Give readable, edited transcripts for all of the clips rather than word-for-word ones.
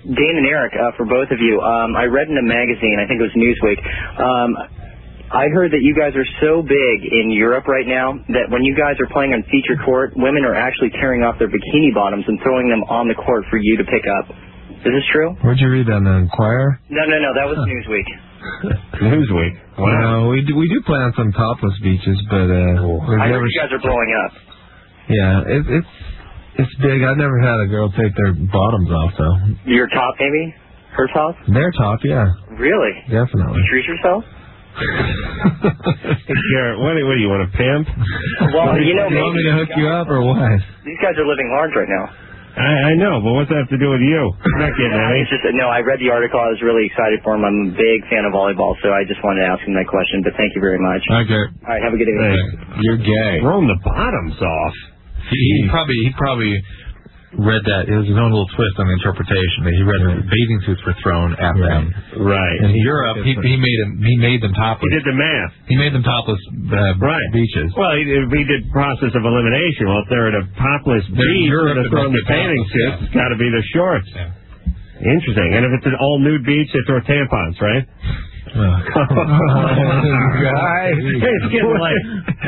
Dane and Eric, for both of you. I read in a magazine, I think it was Newsweek, I heard that you guys are so big in Europe right now that when you guys are playing on feature court, women are actually tearing off their bikini bottoms and throwing them on the court for you to pick up. Is this true? Where'd you read that, in the Enquirer? No, that was Newsweek. Newsweek? Wow. We do play on some topless beaches, but... I heard you guys are blowing up. Yeah, it's big. I've never had a girl take their bottoms off, though. Your top, maybe? Her top? Their top, yeah. Really? Definitely. You treat yourself? Hey, Garrett, what do you want, a pimp? Well, you know, you want me to hook you up, or what? These guys are living large right now. I know, but what's that have to do with you? I'm not getting any. I read the article. I was really excited for him. I'm a big fan of volleyball, so I just wanted to ask him that question, but thank you very much. Okay. All right, have a good day. You're gay. Throwing the bottoms off. He probably read that. It was his own little twist on the interpretation. That he read that bathing suits were thrown at them. Right. In Europe, he made them topless. He did the math. He made them topless beaches. Well, he did process of elimination. Well, if they're at a topless beach and they're throwing the bathing suits, it's got to be the shorts. Yeah. Interesting. And if it's an all-nude beach, they throw tampons, right? Guy. Hey, it's getting late.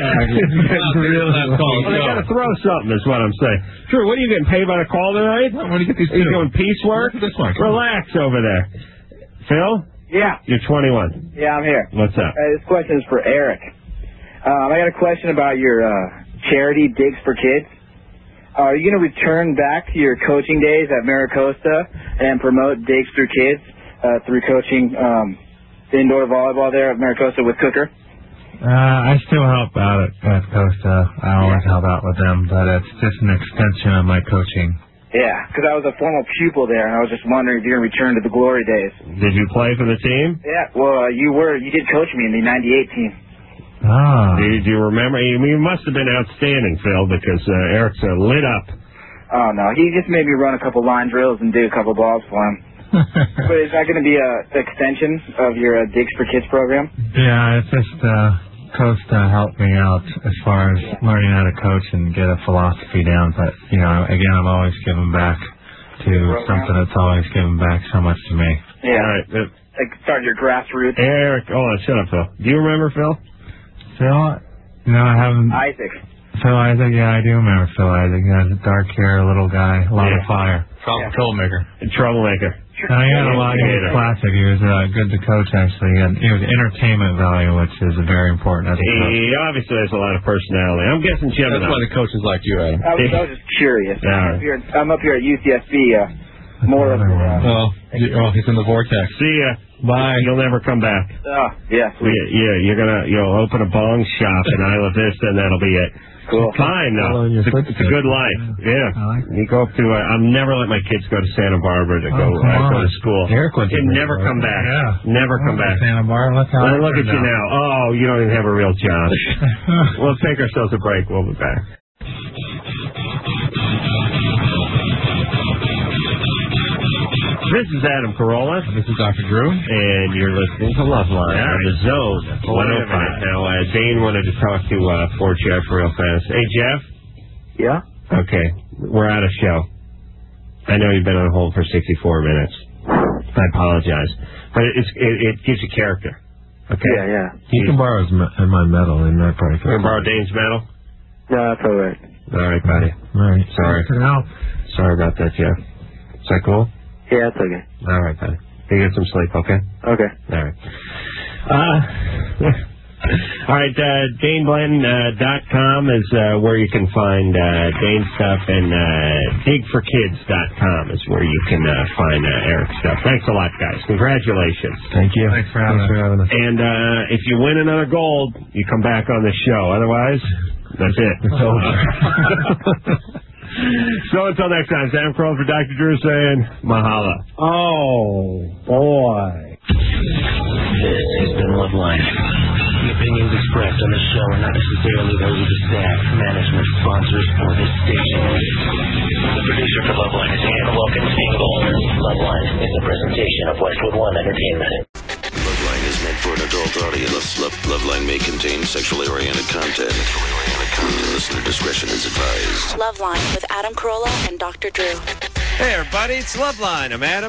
They got to throw something, is what I'm saying. Drew, what are you getting paid by the call tonight? What do you get these Are you doing piecework? This one. Relax over there. Phil? Yeah. You're 21. Yeah, I'm here. What's up? This question is for Eric. I got a question about your charity, Digs for Kids. Are you going to return back to your coaching days at Maricosta and promote Digs for Kids through coaching indoor volleyball there at Maricosta with Cooker? I still help out at Costa. I always help out with them, but it's just an extension of my coaching. Yeah, because I was a former pupil there, and I was just wondering if you're going to return to the glory days. Did you play for the team? Yeah, well, you did coach me in the 98 team. Ah. Do you remember? You must have been outstanding, Phil, because Eric's lit up. Oh, no, he just made me run a couple line drills and do a couple balls for him. But is that going to be an extension of your Digs for Kids program? Yeah, it's just Costa helped me out as far as learning how to coach and get a philosophy down. But, again, I've always given back to something that's always given back so much to me. Yeah. All right. Like start your grassroots. Eric, shut up, Phil. Do you remember Phil? Phil? No, I haven't. Isaac. Phil Isaac, yeah, I do remember Phil Isaac. He has a dark hair, little guy, a lot of fire. Troublemaker. He had a lot. He was classic. He was good to coach, actually. And he was entertainment value, which is very important as a coach. He obviously has a lot of personality. I'm guessing Gemini. That's why the coaches like you, Adam. I was just curious. Yeah. I'm up here at UCSB. More of he's in the vortex. See ya. Bye. You'll never come back. Yeah. You'll open a bong shop in Isla Vista, and that'll be it. Cool. Fine, though. It's a good life. Yeah. You go up to, I'll never let my kids go to Santa Barbara to go to school. Eric went to never come back. Yeah. Never come back. Santa Barbara, Look at you now. Oh, you don't even have a real job. We'll take ourselves a break. We'll be back. This is Adam Carolla. This is Dr. Drew. And you're listening to Loveline on the Zone 105. Now, Dane wanted to talk to poor Jeff real fast. Hey, Jeff? Yeah? Okay. We're out of show. I know you've been on hold for 64 minutes. I apologize. But it gives you character. Okay? Yeah. You can borrow my medal in that part. You can borrow Dane's medal? No, that's all right. All right, buddy. All right. Sorry. Sorry about that, Jeff. Is that cool? Yeah, it's okay. All right, buddy. You get some sleep, okay? Okay. All right. All right, DaneBlanton.com is where you can find Dane's stuff, and digforkids.com is where you can find Eric's stuff. Thanks a lot, guys. Congratulations. Thank you. Thanks for having us. And if you win another gold, you come back on the show. Otherwise, that's it. It's over. So until next time, Sam Kroll for Dr. Drew saying mahalo. Oh, boy. This has been Loveline. The opinions expressed on this show are not necessarily those of the staff, management, sponsors, or this station. The producer for Loveline is Ann Wilkins. Loveline is a presentation of Westwood One Entertainment. Loveline is meant for an adult audience. Loveline may contain sexually oriented content. Listener discretion is advised. Loveline with Adam Carolla and Dr. Drew. Hey, everybody, it's Loveline. I'm Adam.